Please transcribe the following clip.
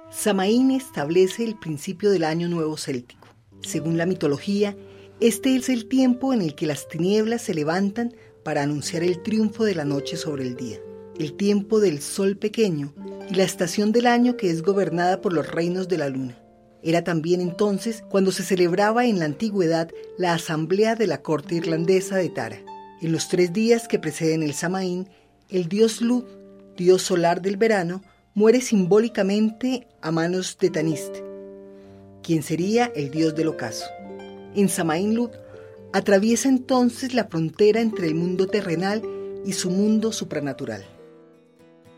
Samaín establece el principio del año nuevo céltico. Según la mitología, este es el tiempo en el que las tinieblas se levantan para anunciar el triunfo de la noche sobre el día, el tiempo del sol pequeño y la estación del año que es gobernada por los reinos de la luna. Era también entonces cuando se celebraba en la antigüedad la asamblea de la corte irlandesa de Tara. En los 3 días que preceden el Samaín, el dios Lugh, dios solar del verano, muere simbólicamente a manos de Tanist, quien sería el dios del ocaso. En Samaín Lugh atraviesa entonces la frontera entre el mundo terrenal y su mundo supranatural.